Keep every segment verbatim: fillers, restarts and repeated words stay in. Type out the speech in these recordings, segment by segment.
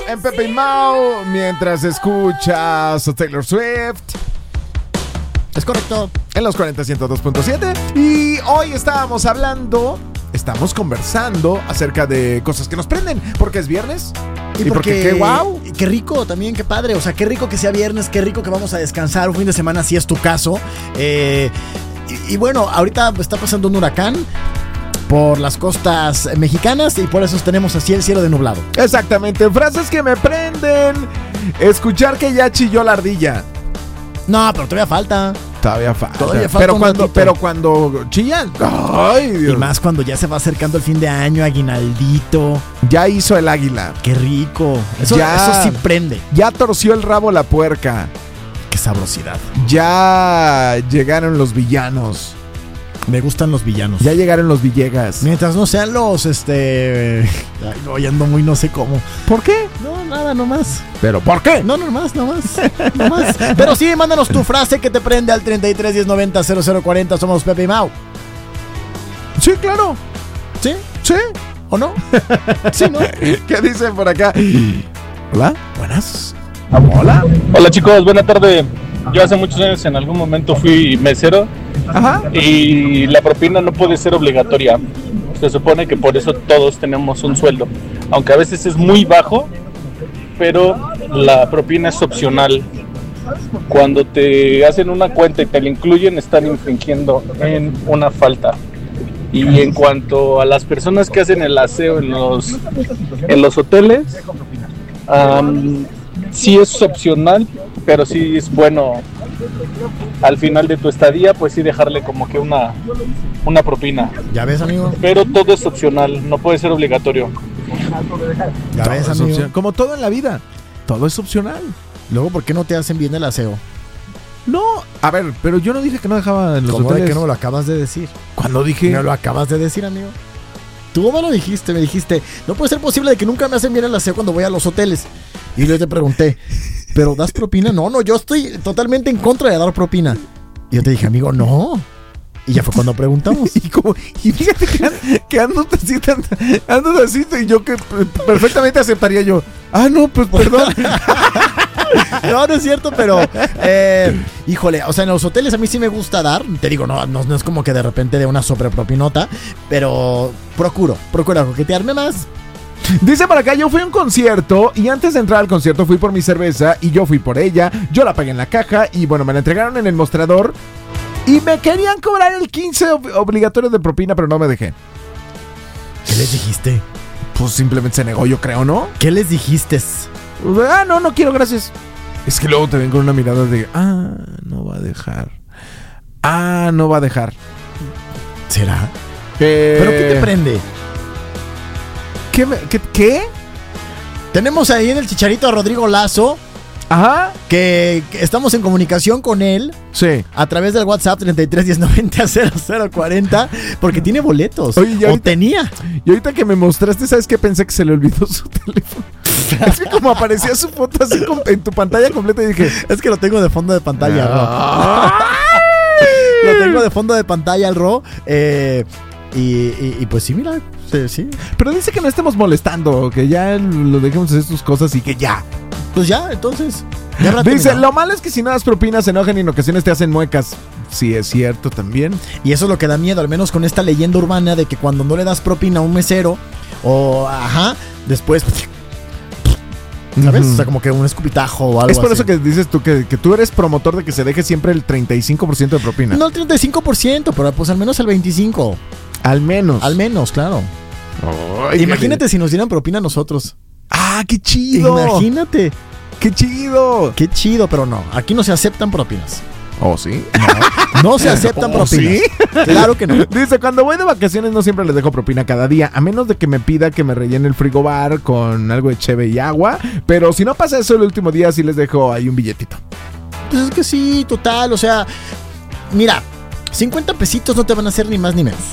en Pepe y Mau mientras escuchas a Taylor Swift. Es correcto. En los cuarenta ciento dos punto siete. Y hoy estábamos hablando, estamos conversando acerca de cosas que nos prenden. Porque es viernes. Y, y porque, porque qué wow. Qué rico también, qué padre. O sea, qué rico que sea viernes, qué rico que vamos a descansar un fin de semana, si es tu caso. Eh, y, y bueno, ahorita está pasando un huracán por las costas mexicanas y por eso tenemos así el cielo de nublado. Exactamente, frases que me prenden. Escuchar que ya chilló la ardilla. No, pero todavía falta. Todavía falta. Todavía falta pero, un cuando, ratito. pero cuando chillan. Ay, Dios. Y más cuando ya se va acercando el fin de año, aguinaldito. Ya hizo el águila. Qué rico. Eso, Ya. eso sí prende. Ya torció el rabo la puerca. Qué sabrosidad. Ya llegaron los villanos. Me gustan los villanos. Ya llegaron los Villegas. Mientras no sean los, este... Ay, no, ya ando muy no sé cómo. ¿Por qué? No, nada, nomás. ¿Pero por qué? No, nomás, nomás. nomás. Pero sí, mándanos tu frase que te prende al treinta y tres diez noventa cero cero cuarenta. Somos Pepe y Mau. Sí, claro. ¿Sí? Sí. ¿O no? Sí, ¿no? ¿Qué dicen por acá? Hola, buenas. Hola. Hola chicos, buena tarde. Yo hace muchos años en algún momento fui mesero. Ajá. Y la propina no puede ser obligatoria. Se supone que por eso todos tenemos un sueldo, aunque a veces es muy bajo, pero la propina es opcional. Cuando te hacen una cuenta y te la incluyen, están infringiendo en una falta. Y en cuanto a las personas que hacen el aseo en los, en los hoteles, um, sí es opcional, pero sí es bueno al final de tu estadía, pues sí dejarle como que una, una propina. ¿Ya ves, amigo? Pero todo es opcional, no puede ser obligatorio. ¿Ya ves, Todo es amigo? opción- Como todo en la vida, todo es opcional. Luego, ¿por qué no te hacen bien el aseo? No, a ver, pero yo no dije que no dejaba en los ¿Cómo de hoteles. que no me lo acabas de decir? Cuando dije... Me lo acabas de decir, amigo. Tú me lo dijiste, me dijiste, no puede ser posible de que nunca me hacen bien el aseo cuando voy a los hoteles. Y yo te pregunté, ¿pero das propina? No, no, yo estoy totalmente en contra de dar propina. Y yo te dije, amigo, no. Y ya fue cuando preguntamos. Y, como, y fíjate que, an- que ando así, tan- ando así, y yo que p- perfectamente aceptaría yo. Ah, no, pues perdón. No, no es cierto, pero eh, híjole, o sea, en los hoteles a mí sí me gusta dar. Te digo, no, no, no es como que de repente de una sobrepropinota, pero procuro, procuro coquetearme más. Dice para acá, yo fui a un concierto y antes de entrar al concierto fui por mi cerveza y yo fui por ella. Yo la pagué en la caja y bueno, me la entregaron en el mostrador y me querían cobrar el quince ob- obligatorio de propina, pero no me dejé. ¿Qué les dijiste? Pues simplemente se negó, yo creo, ¿no? ¿Qué les dijiste? Ah, no, no quiero, gracias. Es que luego te ven con una mirada de, ah, no va a dejar. Ah, no va a dejar. ¿Será? Eh, ¿Pero qué te prende? ¿Qué, me- qué, ¿Qué? Tenemos ahí en el chicharito a Rodrigo Lazo, Ajá. que, que estamos en comunicación con él Sí. a través del WhatsApp treinta y tres diez noventa cero cero cuarenta, porque tiene boletos. Oye, ya o ahorita- tenía. Y ahorita que me mostraste, ¿sabes qué? Pensé que se le olvidó su teléfono. Es que como aparecía su foto así com- en tu pantalla completa y dije... Es que lo tengo de fondo de pantalla, Ro. "Ah". Lo tengo de fondo de pantalla, el Ro. Eh, y, y, y pues sí, mira, sí, sí. Pero dice que no estemos molestando, que ya lo dejemos hacer sus cosas y que ya. Pues ya, entonces. Ya habrá Dice, terminado. lo malo es que si no das propinas se enojan y en ocasiones te hacen muecas. Sí, es cierto también. Y eso es lo que da miedo, al menos con esta leyenda urbana de que cuando no le das propina a un mesero, o ajá, después, ¿sabes? Ujú. O sea, como que un escupitajo o algo Es por así. eso que dices tú que, que tú eres promotor de que se deje siempre el treinta y cinco por ciento de propina. No el treinta y cinco por ciento, pero pues al menos el veinticinco por ciento. Al menos. Al menos, claro. Ay, Imagínate si nos dieran propina a nosotros. ¡Ah, qué chido! Imagínate. ¡Qué chido! Qué chido, pero no. Aquí no se aceptan propinas. ¿Oh, sí? No se aceptan ¿Oh, propinas. sí? Claro que no. Dice, cuando voy de vacaciones no siempre les dejo propina cada día, a menos de que me pida que me rellene el frigobar con algo de cheve y agua, pero si no pasa eso el último día sí les dejo ahí un billetito. Pues es que sí, total. O sea, mira, cincuenta pesitos no te van a hacer ni más ni menos.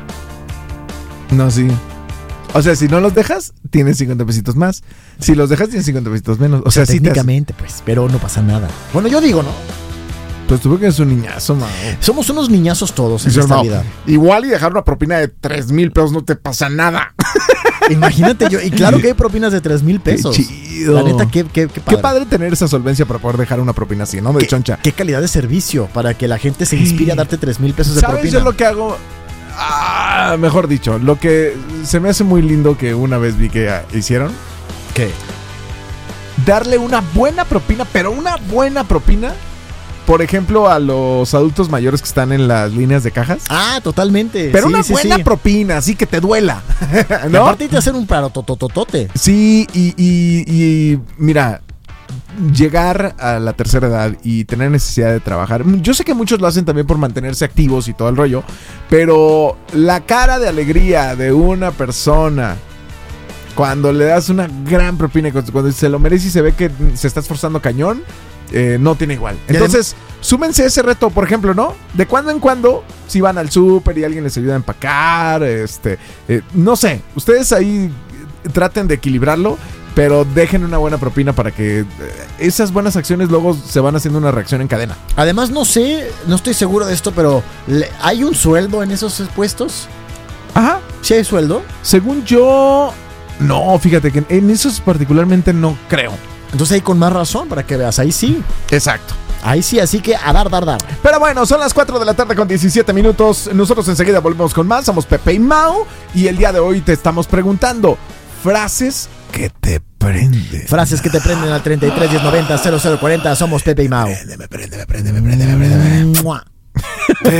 No, sí. O sea, si no los dejas, tienes cincuenta pesitos más. Si los dejas, tienes cincuenta pesitos menos. O sea, sí te hace- técnicamente, pues, pero no pasa nada. Bueno, yo digo, ¿no? Pues tú que eres un niñazo, Mao. Somos unos niñazos todos en Dice, esta "Mao, vida. igual y dejar una propina de tres mil pesos no te pasa nada. Imagínate yo. Y claro que hay propinas de tres mil pesos. Qué chido. La neta, qué, qué, qué padre. Qué padre tener esa solvencia para poder dejar una propina así, ¿no? De Qué, choncha. qué calidad de servicio para que la gente se inspire a darte tres mil pesos de ¿Sabes propina. yo lo que hago? Ah, mejor dicho, lo que se me hace muy lindo que una vez vi que ah, hicieron. ¿Qué? Darle una buena propina, pero una buena propina. Por ejemplo, a los adultos mayores que están en las líneas de cajas. Ah, totalmente. Pero sí, una sí, buena sí. propina, así que te duela. Y ¿No? aparte de hacer un paro totototote. Sí, y, y, y mira, llegar a la tercera edad y tener necesidad de trabajar. Yo sé que muchos lo hacen también por mantenerse activos y todo el rollo, pero la cara de alegría de una persona cuando le das una gran propina, cuando se lo merece y se ve que se está esforzando cañón, eh, no tiene igual. Entonces, súmense ese reto, por ejemplo, ¿no? De cuando en cuando, si van al súper y alguien les ayuda a empacar, este, eh, no sé, ustedes ahí traten de equilibrarlo, pero dejen una buena propina para que eh, esas buenas acciones luego se van haciendo una reacción en cadena. Además, no sé, no estoy seguro de esto, pero le- ¿hay un sueldo en esos puestos? Ajá. ¿Sí hay sueldo? Según yo, no, fíjate que en esos particularmente no creo. Entonces ahí con más razón, para que veas, ahí sí. Exacto. Ahí sí, así que a dar, dar, dar. Pero bueno, son las cuatro de la tarde con diecisiete minutos. Nosotros enseguida volvemos con más. Somos Pepe y Mau. Y el día de hoy te estamos preguntando frases que te prenden. Frases que te prenden al treinta y tres, diez, noventa, cero cero cuarenta. Somos Pepe y Mau. Me prende, me prende, me prende, me prende, me prende. Mua.